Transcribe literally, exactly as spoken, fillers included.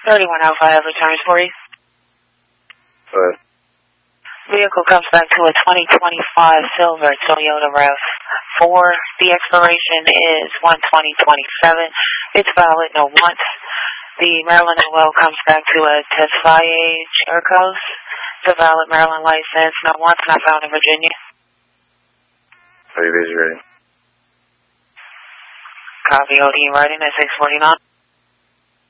thirty-one Alpha, I have returns for you. Good. Vehicle comes back to a twenty twenty-five silver Toyota RAV four. The expiration is one twenty twenty-seven. It's valid no once. The Maryland O L comes back to a Tesfaye Urcos. It's a valid Maryland license no once, not found in Virginia. Are you busy ready? Copy, O D writing at six forty-nine.